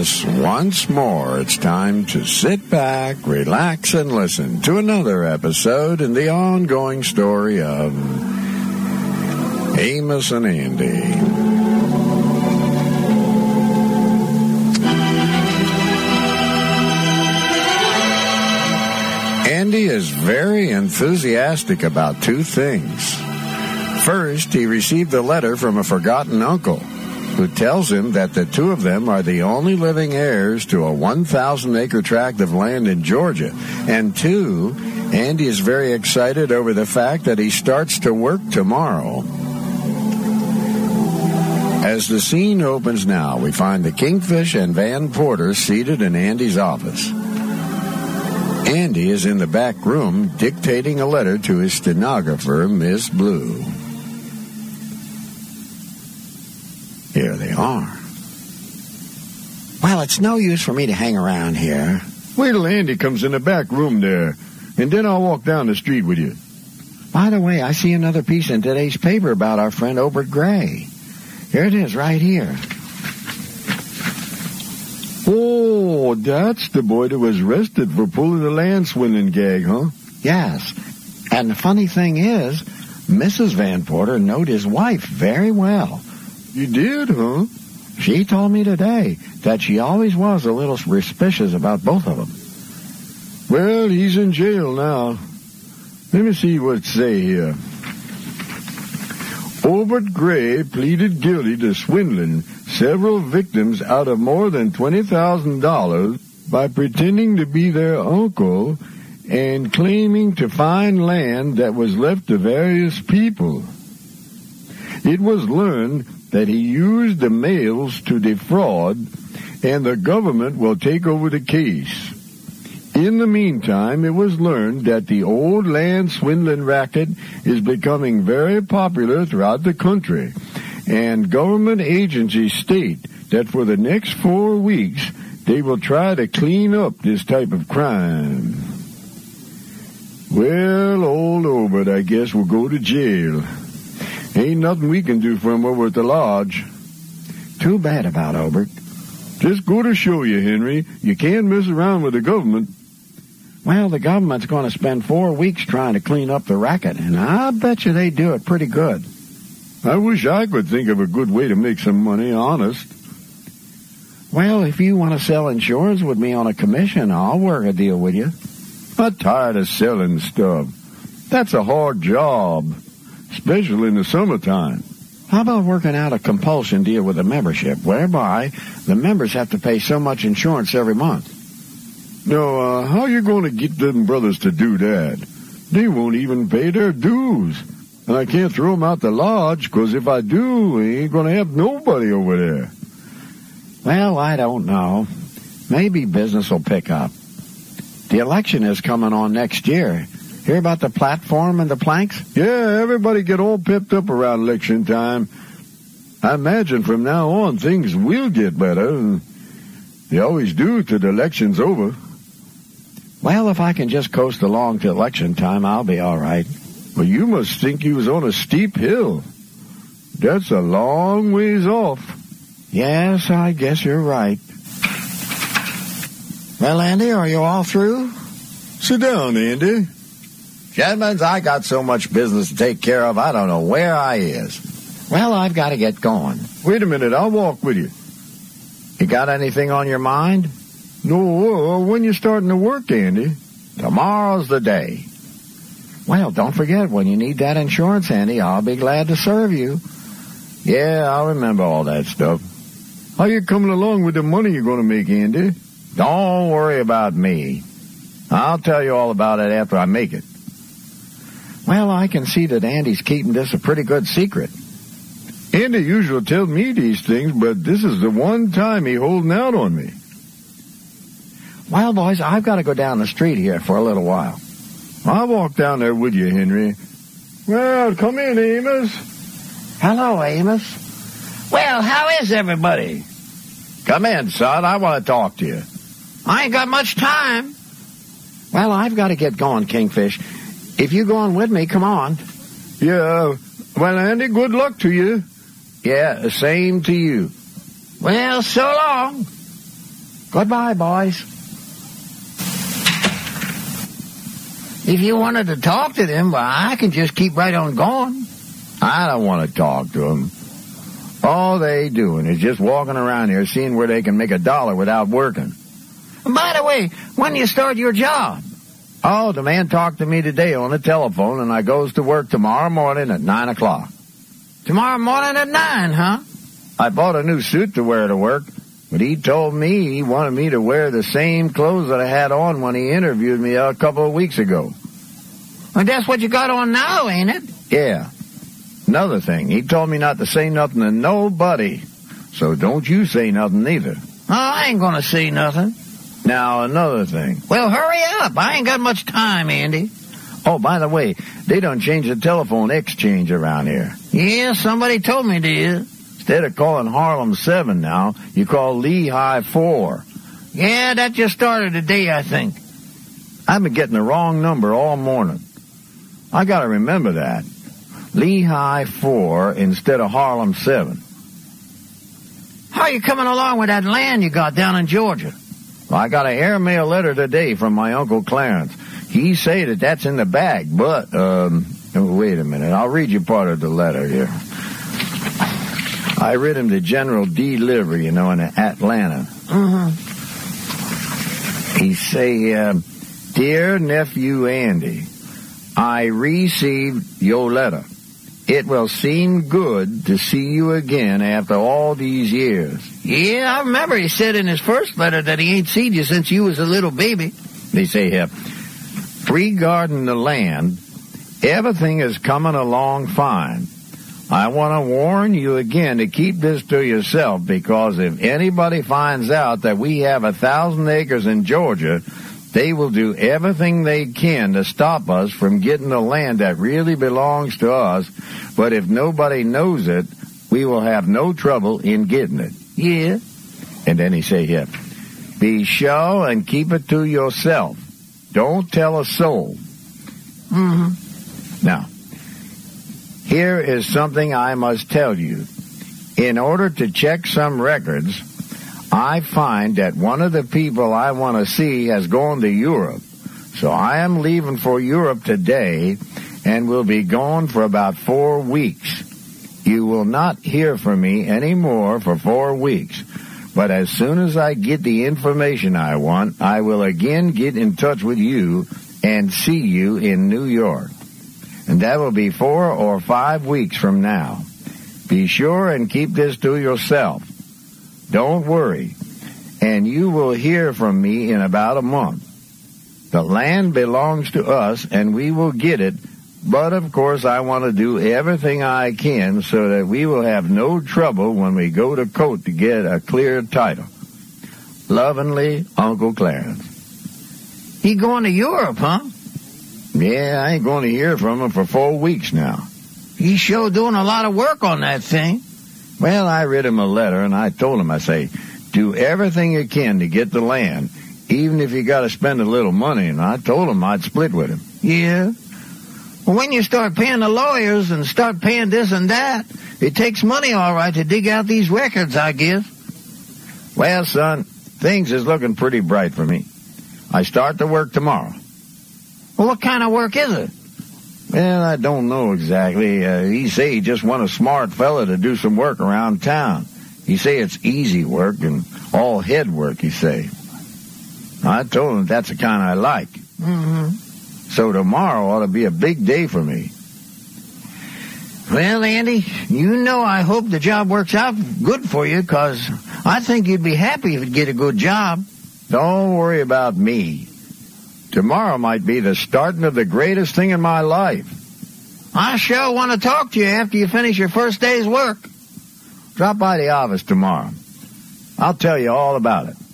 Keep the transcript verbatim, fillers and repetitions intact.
Yes, once more, it's time to sit back, relax, and listen to another episode in the ongoing story of Amos and Andy. Andy is very enthusiastic about two things. First, he received a letter from a forgotten uncle who tells him that the two of them are the only living heirs to a one thousand acre tract of land in Georgia. And two, Andy is very excited over the fact that he starts to work tomorrow. As the scene opens now, we find the Kingfish and Van Porter seated in Andy's office. Andy is in the back room dictating a letter to his stenographer, Miss Blue. Here they are. Well, it's no use for me to hang around here. Wait till Andy comes in the back room there, and then I'll walk down the street with you. By the way, I see another piece in today's paper about our friend Obert Gray. Here it is, right here. Oh, that's the boy that was arrested for pulling the land swindling gag, huh? Yes. And the funny thing is, Missus Van Porter knowed his wife very well. You did, huh? She told me today that she always was a little suspicious about both of them. Well, he's in jail now. Let me see what it say here. Obert Gray pleaded guilty to swindling several victims out of more than twenty thousand dollars by pretending to be their uncle and claiming to find land that was left to various people. It was learned that he used the mails to defraud, and the government will take over the case. In the meantime, it was learned that the old land swindling racket is becoming very popular throughout the country, and government agencies state that for the next four weeks, they will try to clean up this type of crime. Well, old Obert, I guess, will go to jail. Ain't nothing we can do for him over at the lodge. Too bad about Obert. Just go to show you, Henry, you can't mess around with the government. Well, the government's going to spend four weeks trying to clean up the racket, and I bet you they do it pretty good. I wish I could think of a good way to make some money, honest. Well, if you want to sell insurance with me on a commission, I'll work a deal with you. I'm tired of selling stuff. That's a hard job, especially in the summertime. How about working out a compulsion deal with a membership, whereby the members have to pay so much insurance every month? No, uh, how you going to get them brothers to do that? They won't even pay their dues. And I can't throw them out the lodge, because if I do, we ain't going to have nobody over there. Well, I don't know. Maybe business will pick up. The election is coming on next year. Hear about the platform and the planks? Yeah, everybody get all pepped up around election time. I imagine from now on things will get better. They always do till the election's over. Well, if I can just coast along till election time, I'll be all right. Well, you must think you was on a steep hill. That's a long ways off. Yes, I guess you're right. Well, Andy, are you all through? Sit down, Andy. Gentlemen, I got so much business to take care of, I don't know where I is. Well, I've got to get going. Wait a minute, I'll walk with you. You got anything on your mind? No, uh, when you starting to work, Andy? Tomorrow's the day. Well, don't forget, when you need that insurance, Andy, I'll be glad to serve you. Yeah, I'll remember all that stuff. How you coming along with the money you're going to make, Andy? Don't worry about me. I'll tell you all about it after I make it. Well, I can see that Andy's keeping this a pretty good secret. Andy usually tells me these things, but this is the one time he holding out on me. Well, boys, I've got to go down the street here for a little while. I'll walk down there with you, Henry. Well, come in, Amos. Hello, Amos. Well, how is everybody? Come in, son. I want to talk to you. I ain't got much time. Well, I've got to get going, Kingfish. If you go on with me, come on. Yeah. Well, Andy, good luck to you. Yeah, same to you. Well, so long. Goodbye, boys. If you wanted to talk to them, well, I can just keep right on going. I don't want to talk to them. All they doing is just walking around here seeing where they can make a dollar without working. By the way, when you start your job? Oh, the man talked to me today on the telephone, and I goes to work tomorrow morning at nine o'clock. Tomorrow morning at nine, huh? I bought a new suit to wear to work, but he told me he wanted me to wear the same clothes that I had on when he interviewed me a couple of weeks ago. Well, that's what you got on now, ain't it? Yeah. Another thing, he told me not to say nothing to nobody, so don't you say nothing either. Oh, I ain't gonna say nothing. Now, another thing. Well, hurry up. I ain't got much time, Andy. Oh, by the way, they done changed the telephone exchange around here. Yeah, somebody told me to. Instead of calling Harlem seven now, you call Lehigh four. Yeah, that just started today, I think. I've been getting the wrong number all morning. I gotta remember that. Lehigh four instead of Harlem seven. How you coming along with that land you got down in Georgia? Well, I got a airmail letter today from my Uncle Clarence. He say that that's in the bag, but, um, wait a minute. I'll read you part of the letter here. I read him the general delivery, you know, in Atlanta. Mm-hmm. He say, uh, Dear Nephew Andy, I received your letter. It will seem good to see you again after all these years. Yeah, I remember he said in his first letter that he ain't seen you since you was a little baby. They say here, regarding the land, everything is coming along fine. I want to warn you again to keep this to yourself, because if anybody finds out that we have a thousand acres in Georgia, they will do everything they can to stop us from getting the land that really belongs to us, but if nobody knows it, we will have no trouble in getting it. Yeah. And then he say here, be sure and keep it to yourself. Don't tell a soul. Mm-hmm. Now, here is something I must tell you. In order to check some records, I find that one of the people I want to see has gone to Europe. So I am leaving for Europe today and will be gone for about four weeks. You will not hear from me anymore for four weeks. But as soon as I get the information I want, I will again get in touch with you and see you in New York. And that will be four or five weeks from now. Be sure and keep this to yourself. Don't worry, and you will hear from me in about a month. The land belongs to us, and we will get it, but of course I want to do everything I can so that we will have no trouble when we go to court to get a clear title. Lovingly, Uncle Clarence. He going to Europe, huh? Yeah, I ain't going to hear from him for four weeks now. He's sure doing a lot of work on that thing. Well, I read him a letter, and I told him, I say, do everything you can to get the land, even if you got to spend a little money, and I told him I'd split with him. Yeah. Well, when you start paying the lawyers and start paying this and that, it takes money, all right, to dig out these records, I guess. Well, son, things is looking pretty bright for me. I start to work tomorrow. Well, what kind of work is it? Well, I don't know exactly. Uh, he say he just want a smart fella to do some work around town. He say it's easy work and all head work, he say. I told him that's the kind I like. Mm-hmm. So tomorrow ought to be a big day for me. Well, Andy, you know I hope the job works out good for you, because I think you'd be happy if you'd get a good job. Don't worry about me. Tomorrow might be the starting of the greatest thing in my life. I sure want to talk to you after you finish your first day's work. Drop by the office tomorrow. I'll tell you all about it.